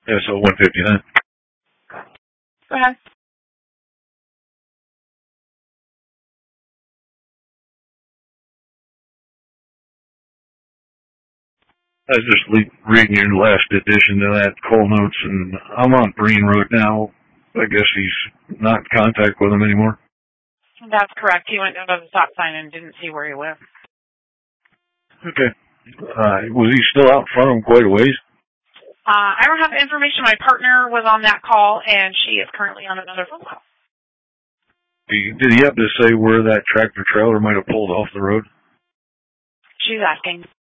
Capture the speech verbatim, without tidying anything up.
S O one fifty-nine. Go ahead. I was just le- reading your last edition of that call notes, and I'm on Breen Road now. I guess he's not in contact with him anymore. That's correct. He went down to the stop sign and didn't see where he lived. Okay. Uh, was he still out in front of him quite a ways? Uh, I don't have information. My partner was on that call, and she is currently on another phone call. Did he have to say where that tractor trailer might have pulled off the road? She's asking.